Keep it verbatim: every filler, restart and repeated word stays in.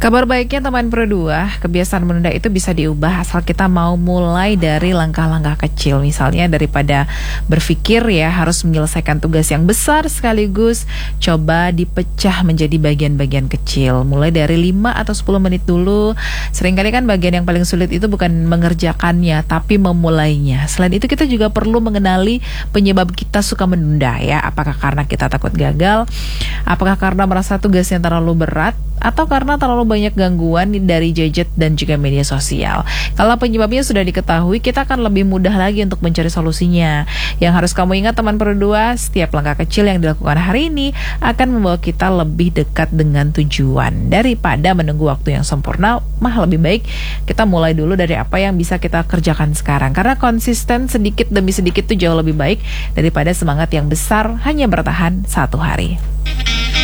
Kabar baiknya teman Pro dua, kebiasaan menunda itu bisa diubah asal kita mau mulai dari langkah-langkah kecil. Misalnya daripada berpikir ya harus menyelesaikan tugas yang besar sekaligus, coba dipecah menjadi bagian-bagian kecil. Mulai dari lima atau sepuluh menit dulu. Seringkali kan bagian yang paling sulit itu bukan mengerjakannya, tapi memulainya. Selain itu kita juga perlu mengenali penyebab kita suka menunda ya. Apakah karena kita takut gagal? Apakah karena merasa tugasnya terlalu berat? Atau karena terlalu banyak gangguan dari gadget dan juga media sosial. Kalau penyebabnya sudah diketahui, kita akan lebih mudah lagi untuk mencari solusinya. Yang harus kamu ingat teman Pro dua, setiap langkah kecil yang dilakukan hari ini akan membawa kita lebih dekat dengan tujuan. Daripada menunggu waktu yang sempurna, mah lebih baik kita mulai dulu dari apa yang bisa kita kerjakan sekarang. Karena konsisten sedikit demi sedikit itu jauh lebih baik daripada semangat yang besar hanya bertahan satu hari.